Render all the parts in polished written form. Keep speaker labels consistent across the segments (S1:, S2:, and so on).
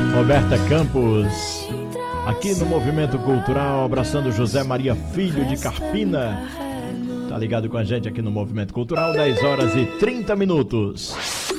S1: Roberta Campos, aqui no Movimento Cultural, abraçando José Maria Filho de Carpina. Tá ligado com a gente aqui no Movimento Cultural, 10 horas e 30 minutos.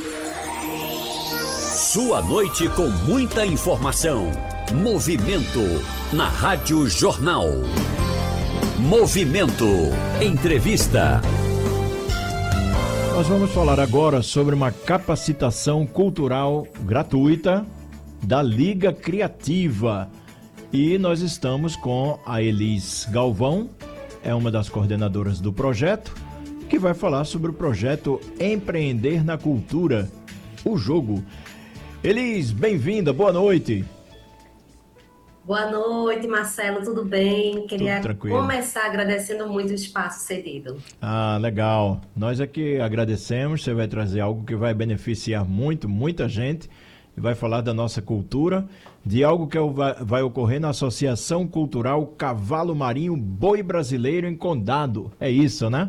S2: Sua noite com muita informação. Movimento na Rádio Jornal. Movimento Entrevista.
S1: Nós vamos falar agora sobre uma capacitação cultural gratuita da Liga Criativa. E nós estamos com a Elis Galvão, é uma das coordenadoras do projeto, que vai falar sobre o projeto Empreender na Cultura, o jogo. Elis, bem-vinda, boa noite.
S3: Boa noite, Marcelo, tudo bem? Queria começar agradecendo muito o espaço cedido.
S1: Ah, legal. Nós aqui agradecemos, você vai trazer algo que vai beneficiar muita gente, e vai falar da nossa cultura, de algo que vai ocorrer na Associação Cultural Cavalo Marinho Boi Brasileiro em Condado. É isso, né?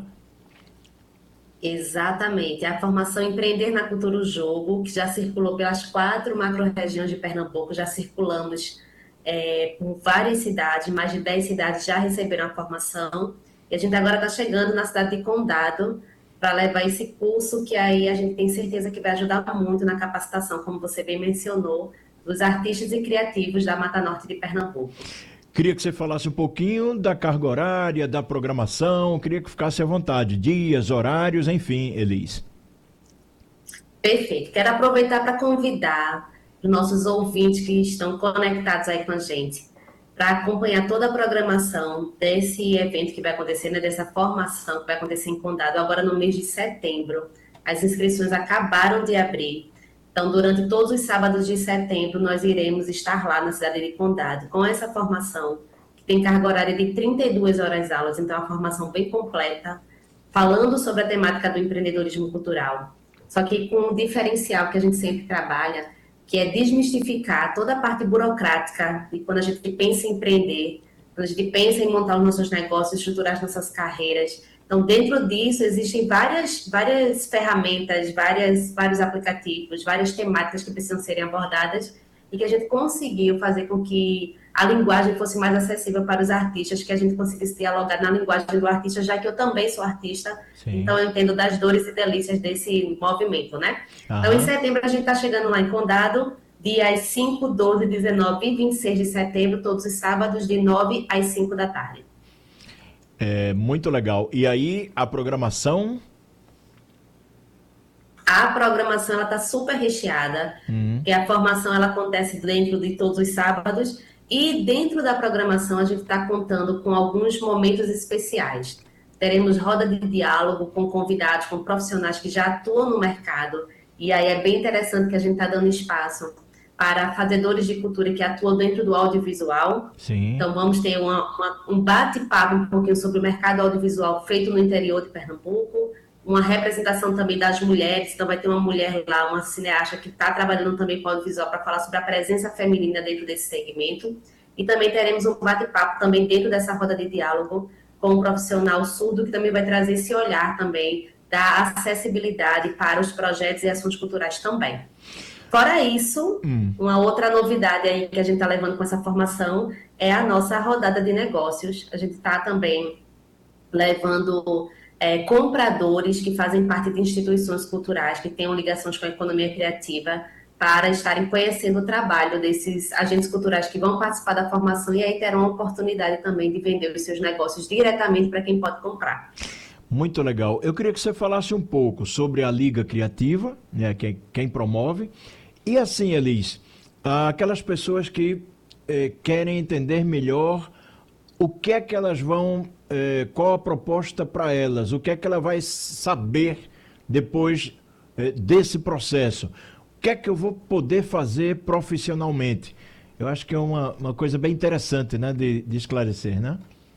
S3: Exatamente. A formação Empreender na Cultura o Jogo, que já circulou pelas 4 macro-regiões de Pernambuco, já circulamos por várias cidades, mais de 10 cidades já receberam a formação, e a gente agora está chegando na cidade de Condado para levar esse curso, que aí a gente tem certeza que vai ajudar muito na capacitação, como você bem mencionou, dos artistas e criativos da Mata Norte de Pernambuco.
S1: Queria que você falasse um pouquinho da carga horária, da programação, queria que ficasse à vontade, dias, horários, enfim, Elis.
S3: Perfeito. Quero aproveitar para convidar os nossos ouvintes que estão conectados aí com a gente para acompanhar toda a programação desse evento que vai acontecer, né, dessa formação que vai acontecer em Condado agora no mês de setembro. As inscrições acabaram de abrir. Então, durante todos os sábados de setembro, nós iremos estar lá na cidade de Condado com essa formação, que tem carga horária de 32 horas aulas, então é uma formação bem completa, falando sobre a temática do empreendedorismo cultural. Só que com um diferencial que a gente sempre trabalha, que é desmistificar toda a parte burocrática de quando a gente pensa em empreender, quando a gente pensa em montar os nossos negócios, estruturar as nossas carreiras. Então, dentro disso, existem várias ferramentas, vários aplicativos, várias temáticas que precisam serem abordadas e que a gente conseguiu fazer com que a linguagem fosse mais acessível para os artistas, que a gente conseguisse dialogar na linguagem do artista, já que eu também sou artista, Sim. Então eu entendo das dores e delícias desse movimento, né? Aham. Então, em setembro, a gente está chegando lá em Condado, dias 5, 12, 19 e 26 de setembro, todos os sábados, de 9 às 5 da tarde.
S1: É muito legal. E aí, a programação?
S3: A programação está super recheada, porque a formação ela acontece dentro de todos os sábados, e dentro da programação a gente está contando com alguns momentos especiais. Teremos roda de diálogo com convidados, com profissionais que já atuam no mercado, e aí é bem interessante que a gente está dando espaço para fazedores de cultura que atuam dentro do audiovisual. Sim. Então vamos ter um bate-papo um pouquinho sobre o mercado audiovisual feito no interior de Pernambuco, uma representação também das mulheres, então vai ter uma mulher lá, uma cineasta que está trabalhando também com audiovisual para falar sobre a presença feminina dentro desse segmento, e também teremos um bate-papo também dentro dessa roda de diálogo com um profissional surdo que também vai trazer esse olhar também da acessibilidade para os projetos e ações culturais também. Fora isso, uma outra novidade aí que a gente está levando com essa formação é a nossa rodada de negócios. A gente está também levando compradores que fazem parte de instituições culturais, que tenham ligações com a economia criativa, para estarem conhecendo o trabalho desses agentes culturais que vão participar da formação e aí terão a oportunidade também de vender os seus negócios diretamente para quem pode comprar.
S1: Muito legal. Eu queria que você falasse um pouco sobre a Liga Criativa, né, quem promove, e assim, Elis, aquelas pessoas que querem entender melhor o que é que elas vão, qual a proposta para elas, o que é que ela vai saber depois desse processo. O que é que eu vou poder fazer profissionalmente? Eu acho que é uma coisa bem interessante, né, de esclarecer, né?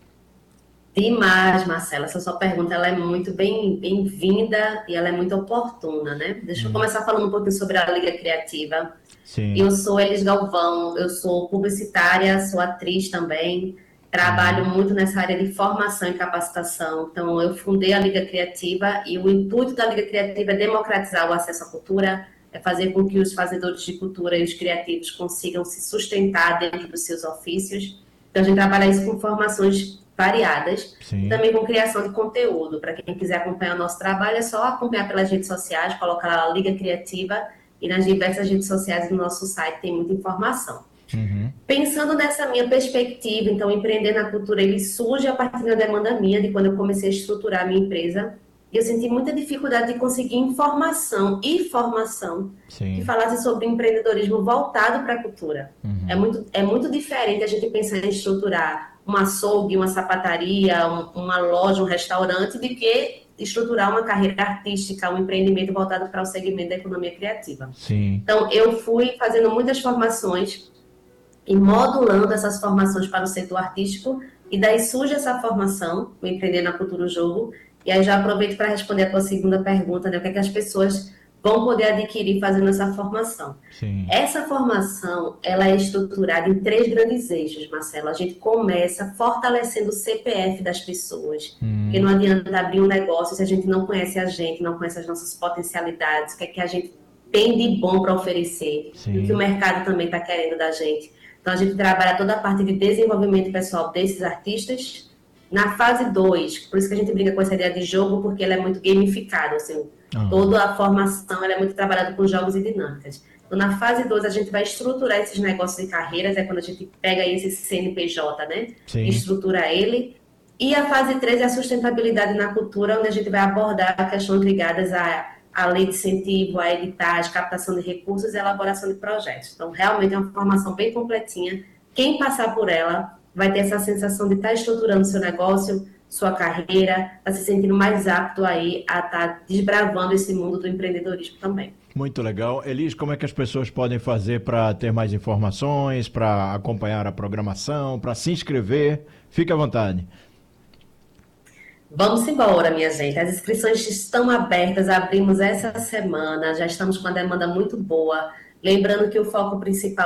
S3: Demais, Marcela. Essa sua pergunta ela é muito bem-vinda e ela é muito oportuna, né? Deixa eu começar falando um pouquinho sobre a Liga Criativa. Sim. Eu sou Elis Galvão, eu sou publicitária, sou atriz também, trabalho muito nessa área de formação e capacitação. Então, eu fundei a Liga Criativa e o intuito da Liga Criativa é democratizar o acesso à cultura, é fazer com que os fazedores de cultura e os criativos consigam se sustentar dentro dos seus ofícios. Então, a gente trabalha isso com formações variadas, e também com criação de conteúdo. Para quem quiser acompanhar o nosso trabalho, é só acompanhar pelas redes sociais, colocar lá a Liga Criativa, e nas diversas redes sociais do nosso site tem muita informação. Pensando nessa minha perspectiva, então, empreender na cultura, ele surge a partir da demanda minha, de quando eu comecei a estruturar a minha empresa, e eu senti muita dificuldade de conseguir informação e formação que falasse sobre empreendedorismo voltado para a cultura. É muito diferente a gente pensar em estruturar um açougue, uma sapataria, uma loja, um restaurante, de que estruturar uma carreira artística, um empreendimento voltado para o segmento da economia criativa. Então, eu fui fazendo muitas formações e modulando essas formações para o setor artístico, e daí surge essa formação, o Empreender na Cultura o Jogo. E aí já aproveito para responder a tua segunda pergunta, né? O que é que as pessoas vão poder adquirir fazendo essa formação? Essa formação, ela é estruturada em 3 grandes eixos, Marcelo. A gente começa fortalecendo o CPF das pessoas, porque não adianta abrir um negócio se a gente não conhece a gente, não conhece as nossas potencialidades, o que é que a gente tem de bom para oferecer, o que o mercado também está querendo da gente. Então, a gente trabalha toda a parte de desenvolvimento pessoal desses artistas. Na fase 2, por isso que a gente brinca com essa ideia de jogo, porque ela é muito gamificada, assim, toda a formação ela é muito trabalhada com jogos e dinâmicas. Então, na fase 2, a gente vai estruturar esses negócios e carreiras, é quando a gente pega esse CNPJ, né, e estrutura ele. E a fase 3 é a sustentabilidade na cultura, onde a gente vai abordar questões ligadas à lei de incentivo, à editagem, captação de recursos e elaboração de projetos. Então, realmente é uma formação bem completinha. Quem passar por ela vai ter essa sensação de estar estruturando seu negócio, sua carreira, está se sentindo mais apto aí a estar desbravando esse mundo do empreendedorismo também.
S1: Muito legal. Elis, como é que as pessoas podem fazer para ter mais informações, para acompanhar a programação, para se inscrever? Fique à vontade.
S3: Vamos embora, minha gente. As inscrições estão abertas, abrimos essa semana, já estamos com uma demanda muito boa. Lembrando que o foco principal